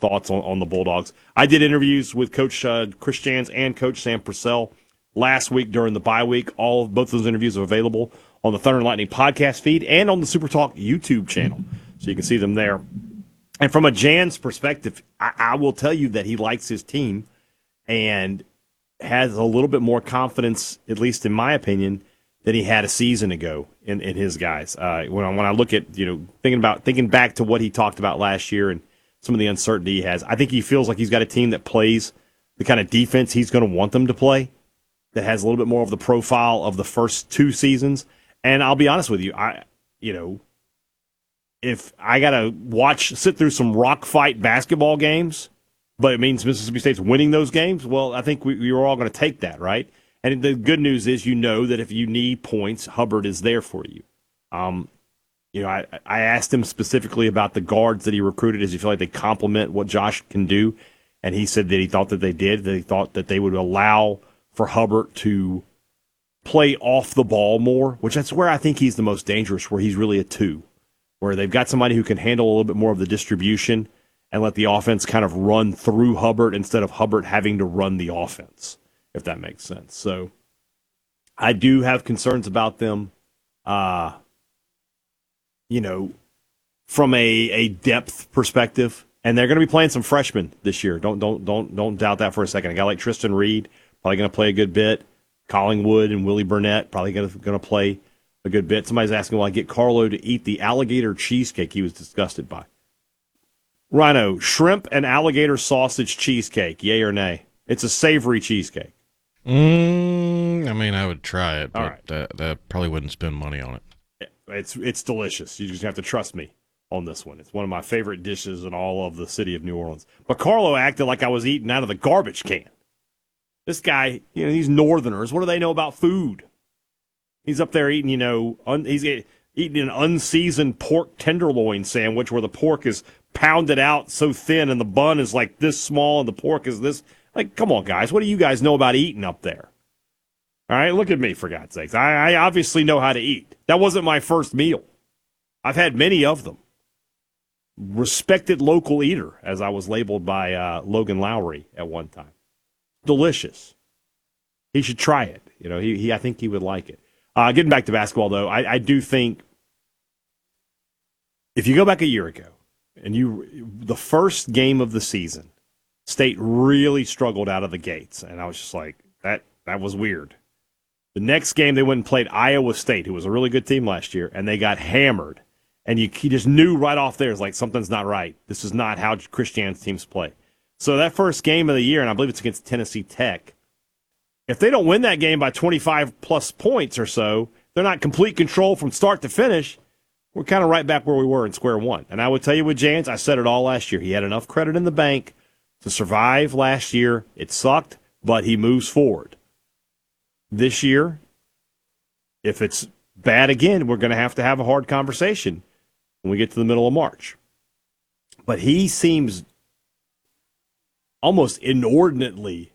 thoughts on the Bulldogs. I did interviews with Coach Chris Jans and Coach Sam Purcell last week during the bye week. Both of those interviews are available on the Thunder and Lightning podcast feed and on the Super Talk YouTube channel, so you can see them there. And from a Jans perspective, I will tell you that he likes his team and has a little bit more confidence, at least in my opinion, than he had a season ago in his guys. When I look at, thinking back to what he talked about last year and some of the uncertainty he has, I think he feels like he's got a team that plays the kind of defense he's going to want them to play, that has a little bit more of the profile of the first two seasons. And I'll be honest with you, if I got to sit through some rock fight basketball games, but it means Mississippi State's winning those games, well, I think we're all going to take that, right? And the good news is, that if you need points, Hubbard is there for you. I asked him specifically about the guards that he recruited. Does he feel like they complement what Josh can do? And he said that he thought that they did, that he thought that they would allow for Hubbard to play off the ball more, which that's where I think he's the most dangerous, where he's really a 2, where they've got somebody who can handle a little bit more of the distribution and let the offense kind of run through Hubbard instead of Hubbard having to run the offense, if that makes sense. So I do have concerns about them, from a depth perspective, and they're going to be playing some freshmen this year. Don't doubt that for a second. A guy like Tristan Reed probably going to play a good bit. Collingwood and Willie Burnett probably going to play a good bit. Somebody's asking, will I get Carlo to eat the alligator cheesecake he was disgusted by? Rhino, shrimp and alligator sausage cheesecake, yay or nay? It's a savory cheesecake. I would try it, but that probably wouldn't spend money on it. It's delicious. You just have to trust me on this one. It's one of my favorite dishes in all of the city of New Orleans. But Carlo acted like I was eating out of the garbage can. This guy, these Northerners, what do they know about food? He's up there eating, he's eating an unseasoned pork tenderloin sandwich where the pork is pounded out so thin and the bun is like this small and the pork is this. Like, come on, guys. What do you guys know about eating up there? All right, look at me, for God's sakes. I obviously know how to eat. That wasn't my first meal. I've had many of them. Respected local eater, as I was labeled by Logan Lowry at one time. Delicious. He should try it. I think he would like it. Getting back to basketball, though, I do think if you go back a year ago and the first game of the season, State really struggled out of the gates, and I was just like, that was weird. The next game they went and played Iowa State, who was a really good team last year, and they got hammered. And you just knew right off there, it's like something's not right. This is not how Chris Jan's teams play. So that first game of the year, and I believe it's against Tennessee Tech, if they don't win that game by 25-plus points or so, they're not complete control from start to finish, we're kind of right back where we were in square one. And I would tell you with Jans, I said it all last year. He had enough credit in the bank to survive last year. It sucked, but he moves forward. This year, if it's bad again, we're going to have a hard conversation when we get to the middle of March. But he seems almost inordinately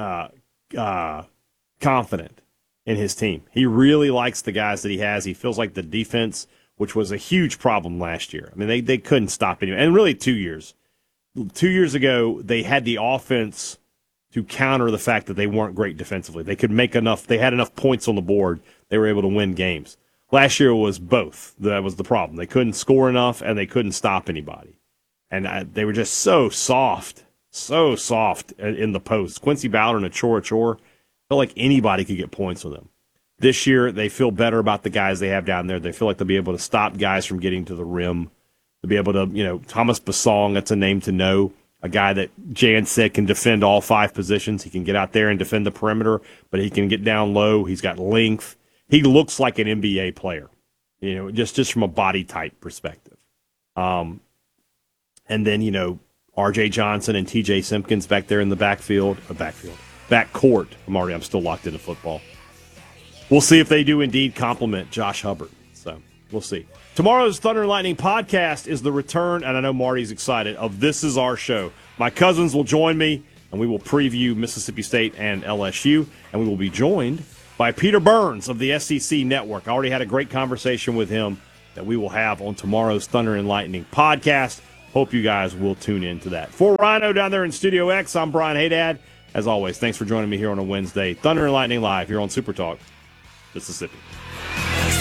confident in his team. He really likes the guys that he has. He feels like the defense, which was a huge problem last year. I mean, they couldn't stop anyone. And really 2 years. 2 years ago, they had the offense to counter the fact that they weren't great defensively. They could make enough. They had enough points on the board. They were able to win games. Last year was both. That was the problem. They couldn't score enough, and they couldn't stop anybody. And they were just so soft in the post. Quincy Ballard and Achor felt like anybody could get points with them. This year, they feel better about the guys they have down there. They feel like they'll be able to stop guys from getting to the rim. They'll be able to, Thomas Basong, that's a name to know, a guy that Jan said can defend all 5 positions. He can get out there and defend the perimeter, but he can get down low. He's got length. He looks like an NBA player, just from a body type perspective. And then, R.J. Johnson and T.J. Simpkins back there in the backcourt. I'm still locked into football. We'll see if they do indeed compliment Josh Hubbard. So we'll see. Tomorrow's Thunder and Lightning podcast is the return, and I know Marty's excited, of This Is Our Show. My cousins will join me, and we will preview Mississippi State and LSU, and we will be joined by Peter Burns of the SEC Network. I already had a great conversation with him that we will have on tomorrow's Thunder and Lightning podcast. hope you guys will tune into that. For Rhino down there in Studio X, I'm Brian Haydad. As always, thanks for joining me here on a Wednesday. Thunder and Lightning Live here on Super Talk, Mississippi.